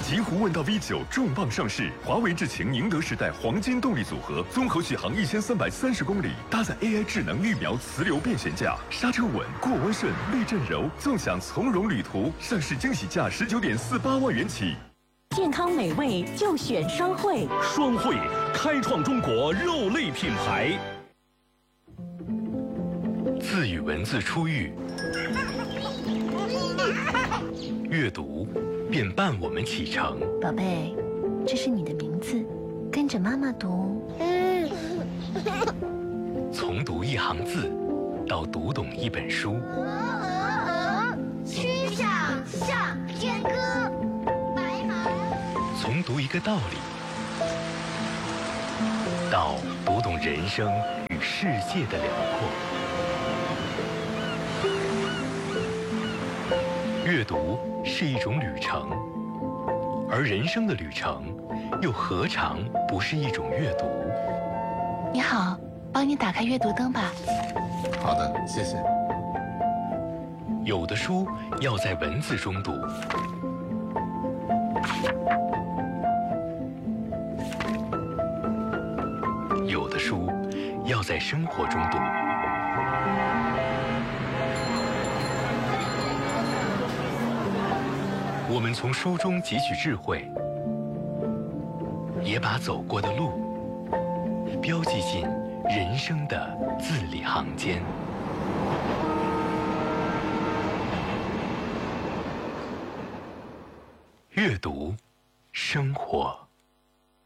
极狐问道 V9重磅上市，华为智擎宁德时代黄金动力组合，综合续航1330公里，搭载 AI 智能预瞄磁流变悬架，刹车稳，过弯顺，避震柔，纵享从容旅途。上市惊喜价19.48万元起。 健康美味就选双汇， 双汇开创中国肉类品牌。 字与文字初遇，阅读便伴我们启程。 宝贝，这是你的名字，跟着妈妈读。 从读一行字，到读懂一本书。 曲项向天歌，白马。 从读一个道理，到读懂人生与世界的辽阔。阅读是一种旅程，而人生的旅程，又何尝不是一种阅读？ 你好，帮你打开阅读灯吧。 好的，谢谢。 有的书要在文字中读，有的书要在生活中读。我们从书中汲取智慧，也把走过的路标记进人生的字里行间。阅读，生活。